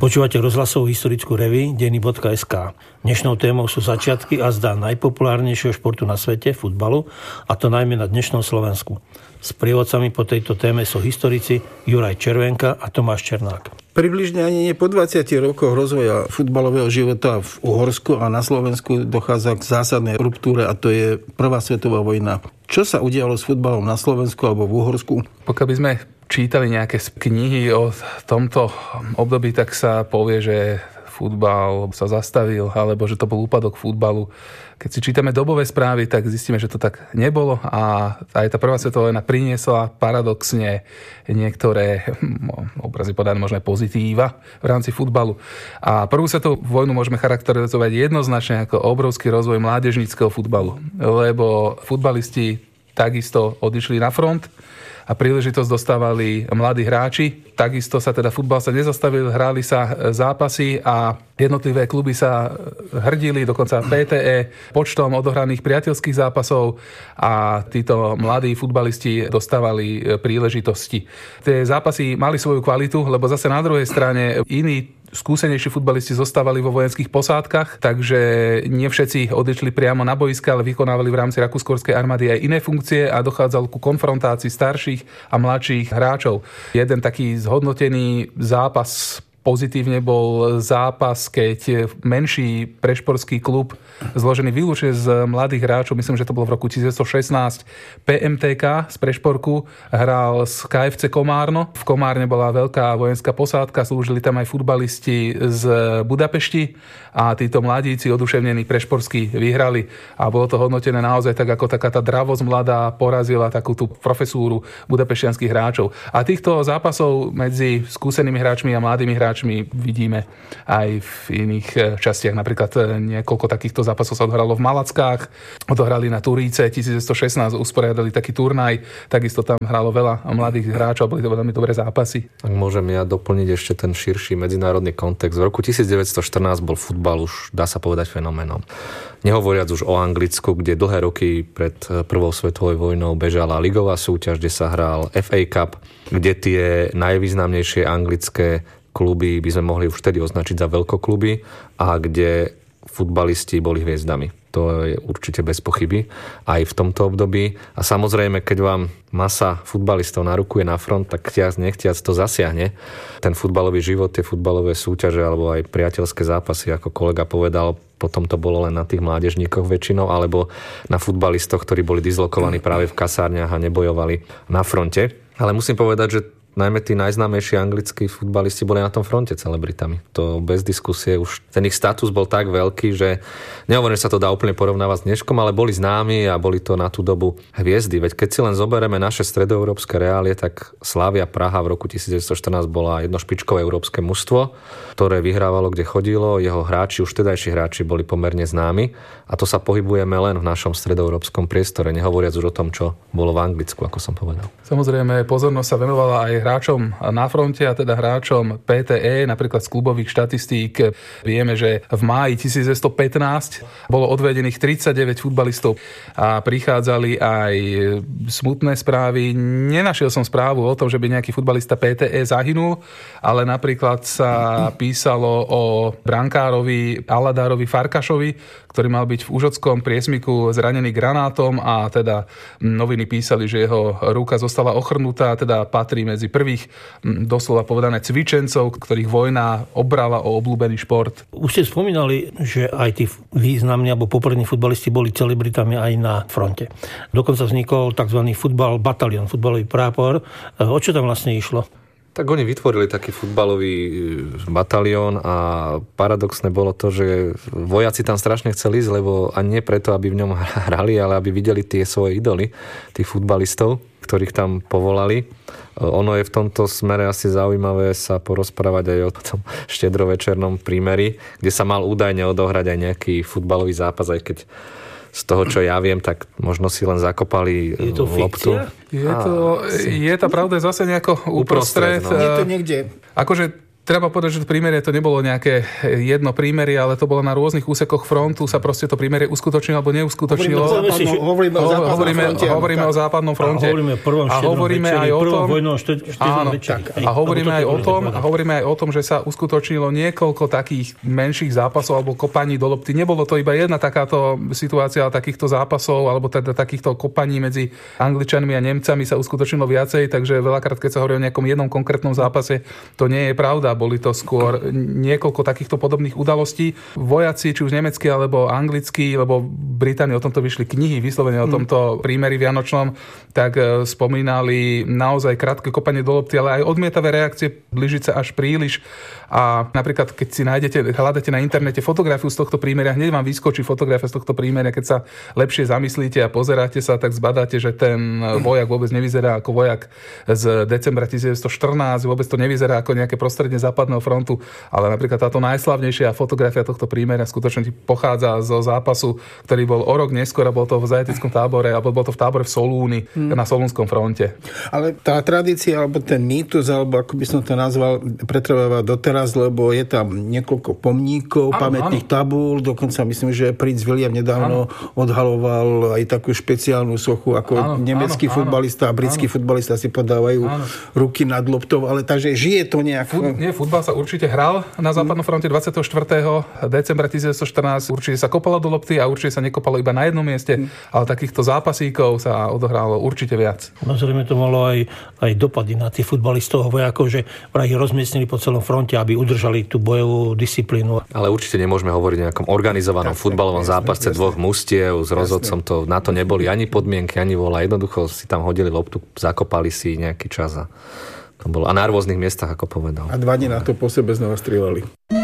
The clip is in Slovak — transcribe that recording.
Počúvate rozhlasovú historickú reví denní.sk. Dnešnou témou sú začiatky a zdá najpopulárnejšieho športu na svete, futbalu, a to najmä na dnešnom Slovensku. Sprievodcami po tejto téme sú historici Juraj Červenka a Tomáš Černák. Približne ani nie po 20 rokoch rozvoja futbalového života v Uhorsku a na Slovensku dochádza k zásadnej ruptúre, a to je Prvá svetová vojna. Čo sa udialo s futbalom na Slovensku alebo v Uhorsku? Pokiaľ by sme čítali nejaké knihy o tomto období, tak sa povie, že futbal sa zastavil, alebo že to bol úpadok futbalu. Keď si čítame dobové správy, tak zistíme, že to tak nebolo, a aj tá prvá svetová vojna priniesla paradoxne niektoré, obrazy podané možno pozitíva v rámci futbalu. A prvú svetovú vojnu môžeme charakterizovať jednoznačne ako obrovský rozvoj mládežníckeho futbalu, lebo futbalisti takisto odišli na front a príležitosť dostávali mladí hráči. Takisto sa teda futbal sa nezastavil, hráli sa zápasy a jednotlivé kluby sa hrdili, dokonca PTE, počtom odohraných priateľských zápasov, a títo mladí futbalisti dostávali príležitosti. Tie zápasy mali svoju kvalitu, lebo zase na druhej strane iní skúsenejší futbalisti zostávali vo vojenských posádkach, takže nie všetci odišli priamo na boiska, ale vykonávali v rámci rakúsko-uhorskej armády aj iné funkcie a dochádzalo ku konfrontácii starších a mladších hráčov. Jeden taký zhodnotený zápas pozitívne bol zápas, keď menší prešporský klub zložený výlučne z mladých hráčov, myslím, že to bolo v roku 1916, PMTK z Prešporku hral s KFC Komárno. V Komárne bola veľká vojenská posádka, slúžili tam aj futbalisti z Budapešti a títo mladíci oduševnení prešporskí vyhrali, a bolo to hodnotené naozaj tak, ako taká tá dravosť mladá porazila takú tú profesúru budapešťanských hráčov. A týchto zápasov medzi skúsenými hráčmi a mladými hráčmi vidíme aj v iných častiach. Napríklad niekoľko takýchto zápasov sa odohralo v Malackách, odohrali na Turíce 1916, usporiadali taký turnaj, takisto tam hralo veľa mladých hráčov, boli to veľmi dobré zápasy. Ak môžem ja doplniť ešte ten širší medzinárodný kontext. V roku 1914 bol futbal už, dá sa povedať, fenoménom. Nehovoriac už o Anglicku, kde dlhé roky pred Prvou svetovou vojnou bežala ligová súťaž, kde sa hral FA Cup, kde tie najvýznamnejšie anglické kluby by sme mohli už vtedy označiť za veľkokluby a kde futbalisti boli hviezdami. To je určite bez pochyby aj v tomto období. A samozrejme, keď vám masa futbalistov narukuje na front, tak chtiac nechtiac to zasiahne. Ten futbalový život, tie futbalové súťaže alebo aj priateľské zápasy, ako kolega povedal, potom to bolo len na tých mládežníkoch väčšinou, alebo na futbalistoch, ktorí boli dislokovaní práve v kasárniach a nebojovali na fronte. Ale musím povedať, že najmä tí najznámejší anglickí futbalisti boli na tom fronte celebritami. To bez diskusie, už ten ich status bol tak veľký, že nehovorím, že sa to dá úplne porovnávať s dneškom, ale boli známi a boli to na tú dobu hviezdy. Veď keď si len zoberieme naše stredoeurópske reálie, tak Slavia Praha v roku 1914 bola jedno špičkové európske mužstvo, ktoré vyhrávalo, kde chodilo. Jeho hráči, už vtedajší hráči, boli pomerne známi, a to sa pohybujeme len v našom stredoeurópskom priestore, nehovoriac už o tom, čo bolo v Anglicku, ako som povedal. Samozrejme, pozornosť sa venovala aj hráčom na fronte, a teda hráčom PTE, napríklad z klubových štatistík. Vieme, že v máji 1915 bolo odvedených 39 futbalistov a prichádzali aj smutné správy. Nenašiel som správu o tom, že by nejaký futbalista PTE zahynul, ale napríklad sa písalo o brankárovi Aladárovi Farkašovi, ktorý mal byť v Užockom priesmiku zranený granátom, a teda noviny písali, že jeho ruka zostala ochrnutá, teda patrí medzi prvých, doslova povedané, cvičencov, ktorých vojna obrala o obľúbený šport. Už ste spomínali, že aj tí významní alebo poprední futbalisti boli celebritami aj na fronte. Dokonca vznikol tzv. Futbal batalión, futbalový prápor. O čo tam vlastne išlo? Tak oni vytvorili taký futbalový batalión a paradoxné bolo to, že vojaci tam strašne chceli ísť, lebo ani nie preto, aby v ňom hrali, ale aby videli tie svoje idoly, tých futbalistov, ktorých tam povolali. Ono je v tomto smere asi zaujímavé sa porozprávať aj o tom štedrovečernom prímeri, kde sa mal údajne odohrať aj nejaký futbalový zápas, aj keď z toho, čo ja viem, tak možno si len zakopali loptu. Je to pravda zase nejako uprostred. No. Je to niekde. Akože Treba povedať, že to prímerie to nebolo nejaké jedno prímerie, ale to bolo na rôznych úsekoch frontu, sa proste to prímerie uskutočnilo alebo neuskutočnilo. Hovoríme o západnom fronte. A hovoríme aj o tom, že sa uskutočnilo niekoľko takých menších zápasov alebo kopaní do lopty. Nebolo to iba jedna takáto situácia takýchto zápasov alebo teda takýchto kopaní medzi Angličanmi a Nemcami sa uskutočnilo viacej, takže veľakrát, keď sa hovorí o nejakom jednom konkrétnom zápase, to nie je pravda. Boli to skôr niekoľko takýchto podobných udalostí. Vojaci, či už nemeckí alebo anglickí, lebo v Británii o tomto vyšli knihy vyslovene o tomto prímeri vianočnom, tak spomínali naozaj krátke kopanie do lopty, ale aj odmietavé reakcie, blížiť sa až príliš. A napríklad, keď si hľadáte na internete fotografiu z tohto prímeria, hneď vám vyskočí fotografia z tohto prímeria, keď sa lepšie zamyslíte a pozeráte sa, tak zbadáte, že ten vojak vôbec nevyzerá ako vojak z decembra 1914, vôbec to nevyzerá ako nejaké prostredie západného frontu, ale napríklad táto najslavnejšia fotografia tohto prímeria skutočne pochádza zo zápasu, ktorý bol o rok neskôr a bol to v zajatickom tábore, alebo bol to v tábore v Solúni, na Solúnskom fronte. Ale tá tradícia, alebo ten mýtus, alebo ako by som to nazval, pretrváva doteraz, lebo je tam niekoľko pomníkov, pamätných tabúl, dokonca myslím, že princ William nedávno odhaloval aj takú špeciálnu sochu, ako nemecký futbalista a britský futbalista si podávajú ruky nad loptou, ale takže žije to nejak. Futbal sa určite hral na západnom fronte 24. decembra 1914, určite sa kopalo do lopty a určite sa nekopalo iba na jednom mieste, ale takýchto zápasíkov sa odohralo určite viac. Samozrejme to malo aj dopady na tých futbalistov a vojakov, že vraj ich rozmiestnili po celom fronte, aby udržali tú bojovú disciplínu. Ale určite nemôžeme hovoriť o nejakom organizovanom futbalovom zápase dvoch mustiev s rozhodcom. Na to neboli ani podmienky, ani voľa. Jednoducho si tam hodili loptu, zakopali si nejaký čas a to bolo. A na rôznych miestach, ako povedal. A 2 dní na to po sebe znova strieľali.